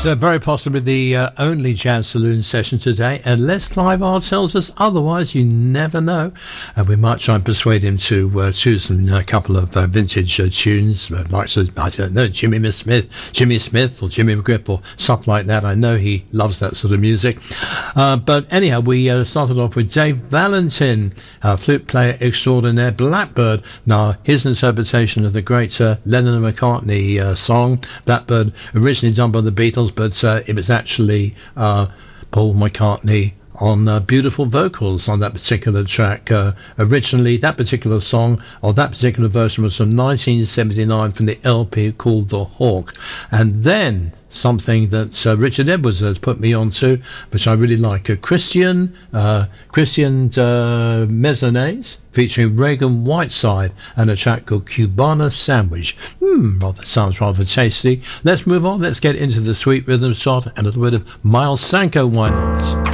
very possibly the only jazz saloon session today, unless Clive R tells us otherwise. You never know. And we might try and persuade him to choose a couple of vintage tunes, like, I don't know, Jimmy Smith or Jimmy McGriff or stuff like that. I know he loves that sort of music. But anyhow, we started off with Dave Valentin, flute player extraordinaire, Blackbird. Now, his interpretation of the great Lennon and McCartney song, Blackbird, originally done by the Beatles, but it was actually Paul McCartney on beautiful vocals on that particular track. Originally, that particular song, or that particular version, was from 1979 from the LP called The Hawk. And then something that Richard Edwards has put me on to, which I really like, Christian Mezzanez, featuring Reagan Whiteside, and a track called Cubana Sandwich. Sounds rather tasty. Let's move on. Let's get into the sweet rhythm shot and a little bit of Miles Sanko. Why not?